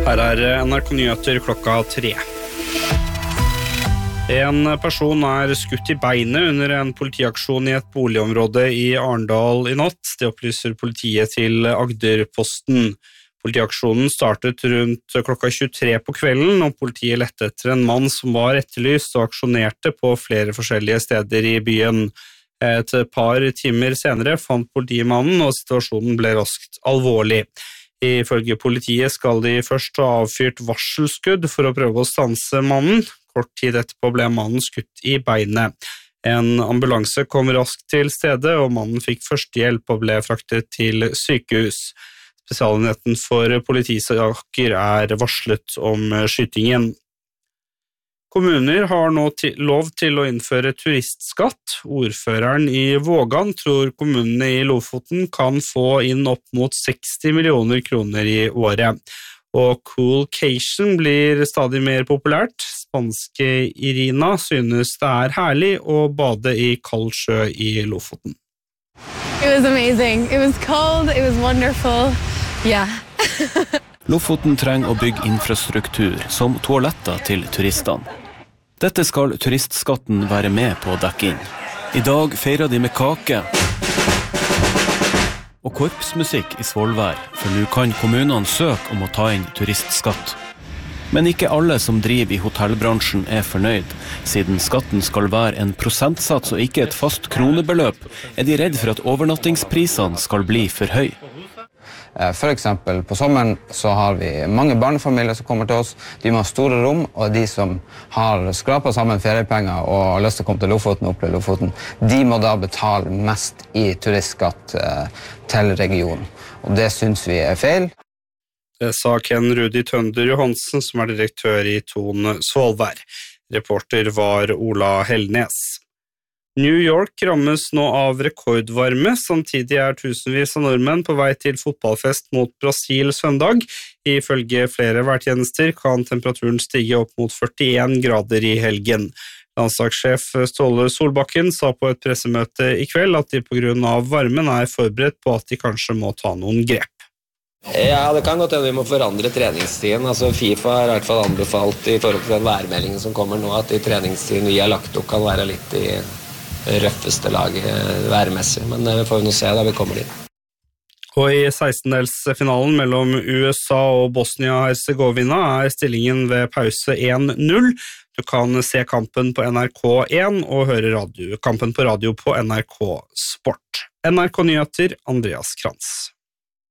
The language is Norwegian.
Her NRK Nyheter klokka 3. En person skutt i beinet under en politiaksjon i et boligområde i Arendal i natt. Det opplyser politiet til Agderposten. Politiaksjonen startet rundt klokka 23 på kvelden, og politiet lette etter en mann som var etterlyst og aksjonerte på flere forskjellige steder i byen. Et par timer senere fant politimannen, og situasjonen ble raskt alvorlig. Ifølge politiet skal de først ha avfyrt varselskudd for å prøve å stanse mannen. Kort tid etterpå ble mannen skutt i beinet. En ambulanse kom raskt til stedet, og mannen fikk førstehjelp og ble fraktet til sykehus. Spesialenheten for politisaker varslet om skytingen. Kommuner har nå lov til å innføre turistskatt. Ordføreren i Vågan tror kommunene i Lofoten kan få inn opp mot 60 millioner kroner i året. Og Coolcation blir stadig mer populært. Spanske Irina synes det herlig å bade i kald sjø i Lofoten. It was amazing. It was cold, it was wonderful. Yeah. Lofoten trenger å bygge infrastruktur som toaletter til turistene. Dette skal turistskatten være med på å dekke inn. I dag feirer de med kake og korpsmusikk i Svolvær, for nå kan kommunene søke om å ta inn turistskatt. Men ikke alle som driver i hotellbransjen fornøyd. Siden skatten skal være en prosentsats og ikke et fast kronebeløp, de redd for at overnattingsprisene skal bli for høy. For eksempel på sommeren så har vi mange barnefamilier som kommer til oss. De må ha store rom, og de som har skrapet sammen feriepenger og har lyst til å komme til Lofoten og oppleve Lofoten, de må da betale mest i turistskatt til regionen. Og det synes vi feil. Det sa Ken Rudi Tønder Johansen, som direktør i Thon Svolvær. Reporter var Ola Hellnes. New York rammes nå av rekordvarme, samtidig tusenvis av nordmenn på vei til fotballfest mot Brasil søndag. Ifølge flere værtjenester kan temperaturen stige opp mot 41 grader i helgen. Landslagssjef Ståle Solbakken sa på et pressemøte i kveld at de på grunn av varmen forberedt på at de kanskje må ta noen grep. Ja, det kan godt hende vi må forandre treningstiden. FIFA har i hvert fall anbefalt i forhold til den værmeldingen som kommer nå, at i treningstiden vi har lagt opp kan være litt i røffeste laget værmessig, men vi får nå se da vi kommer dit. Og i 16-delsfinalen mellom USA og Bosnia-Herzegovina stillingen ved pause 1-0. Du kan se kampen på NRK1 og høre kampen på radio på NRK Sport. NRK Nyheter, Andreas Krantz.